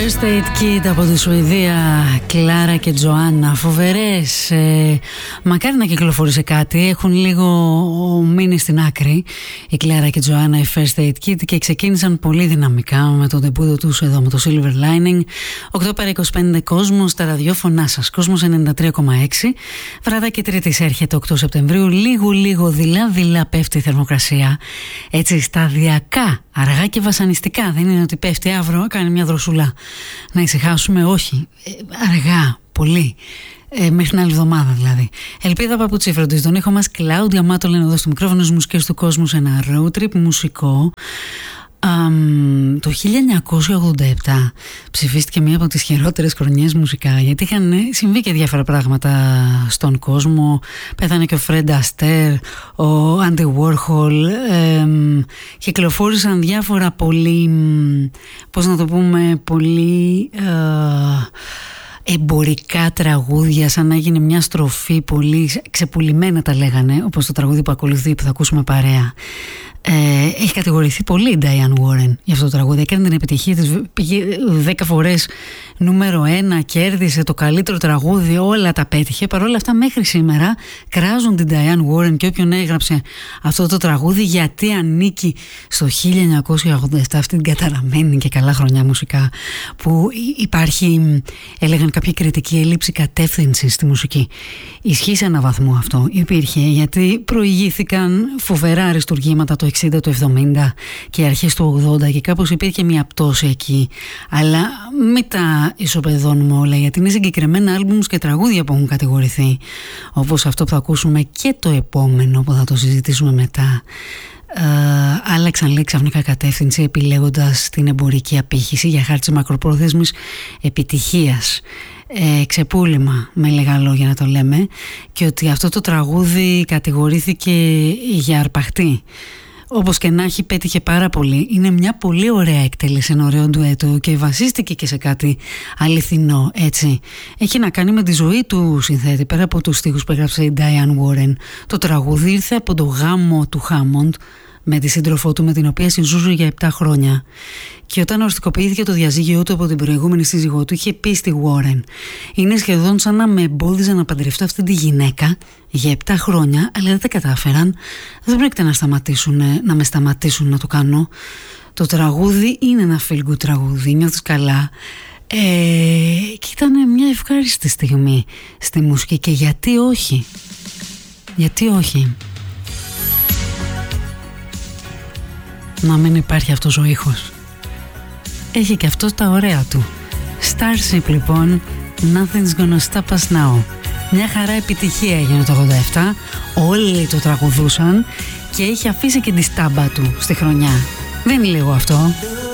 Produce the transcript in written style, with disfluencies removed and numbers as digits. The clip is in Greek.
First Aid Kit από τη Σουηδία, Κλάρα και Τζοάννα. Φοβερές. Μακάρι να κυκλοφορήσει κάτι. Έχουν λίγο μείνει στην άκρη η Κλάρα και Τζοάννα, η First Aid Kit, και ξεκίνησαν πολύ δυναμικά με το ντεμπούτο τους εδώ με το Silver Lining. 8:25 Κόσμος στα ραδιόφωνά σας. Κόσμος 93,6. Βραδάκι Τρίτης έρχεται 8 Σεπτεμβρίου. Λίγο δειλά πέφτει η θερμοκρασία. Έτσι σταδιακά, αργά και βασανιστικά. Δεν είναι ότι πέφτει αύριο, κάνει μια δροσουλά. Να ησυχάσουμε, όχι. Αργά, πολύ. Μέχρι την άλλη εβδομάδα δηλαδή. Ελπίδα Παπουτσί φροντίζει τον ήχο μας. Κλάουδια Μάτολεν εδώ στο μικρόφωνο της μουσικής του κόσμου σε ένα road trip μουσικό. Το 1987 ψηφίστηκε μία από τις χειρότερες χρονιές μουσικά, γιατί είχαν συμβεί και διάφορα πράγματα στον κόσμο. Πέθανε και ο Φρεντ Αστέρ, ο Άντι Βόρχολ, κυκλοφόρησαν διάφορα πολύ, πώς να το πούμε, πολύ εμπορικά τραγούδια, σαν να έγινε μια στροφή, πολύ ξεπουλημένα τα λέγανε, όπως το τραγούδι που ακολουθεί, που θα ακούσουμε παρέα. Έχει κατηγορηθεί πολύ η Diane Warren για αυτό το τραγούδι. Έκανε την επιτυχία της, πήγε 10 φορές νούμερο 1, κέρδισε το καλύτερο τραγούδι, όλα τα πέτυχε. Παρ' όλα αυτά μέχρι σήμερα κράζουν την Diane Warren και όποιον έγραψε αυτό το τραγούδι, γιατί ανήκει στο 1987, αυτή την καταραμένη και καλά χρονιά μουσικά, που υπάρχει, έλεγαν κάποιοι κριτικοί, έλλειψη κατεύθυνση στη μουσική. Ισχύει σε έναν βαθμό αυτό, υπήρχε, γιατί προηγήθηκαν φοβερά αριστουργήματα το 60, το 70 και αρχές του 80 και κάπως υπήρχε μια πτώση εκεί. Αλλά μην τα ισοπεδώνουμε όλα, γιατί είναι συγκεκριμένα άλμπουμς και τραγούδια που έχουν κατηγορηθεί, όπως αυτό που θα ακούσουμε και το επόμενο που θα το συζητήσουμε μετά. Άλλαξαν λέει ξαφνικά κατεύθυνση, επιλέγοντας την εμπορική απήχηση για χάρη της μακροπρόθεσμης επιτυχίας. Ξεπούλημα, με λίγα λόγια να το λέμε, και ότι αυτό το τραγούδι κατηγορήθηκε για αρπαχτή. Όπως και να έχει, πέτυχε πάρα πολύ. Είναι μια πολύ ωραία εκτέλεση, ένα ωραίο ντουέτο, και βασίστηκε και σε κάτι αληθινό, έτσι. Έχει να κάνει με τη ζωή του συνθέτη, πέρα από τους στίχους που έγραψε η Diane Warren. Το τραγούδι ήρθε από το γάμο του Hammond με τη σύντροφό του, με την οποία συζούσε για 7 χρόνια. Και όταν οριστικοποιήθηκε το διαζύγιο του από την προηγούμενη σύζυγό του, είχε πει στη Warren: είναι σχεδόν σαν να με εμπόδιζε να παντρευτώ αυτή τη γυναίκα για 7 χρόνια, αλλά δεν τα κατάφεραν. Δεν πρόκειται να με σταματήσουν να το κάνω. Το τραγούδι είναι ένα feel good τραγούδι, νιώθεις καλά. Και ήταν μια ευχάριστη στιγμή στη μουσική, και γιατί όχι. Γιατί όχι να μην υπάρχει αυτός ο ήχος. Έχει και αυτό τα ωραία του. Starship λοιπόν, Nothing's Gonna Stop Us Now. Μια χαρά επιτυχία έγινε το 87, όλοι το τραγουδούσαν και είχε αφήσει και τη στάμπα του στη χρονιά. Δεν είναι λίγο αυτό?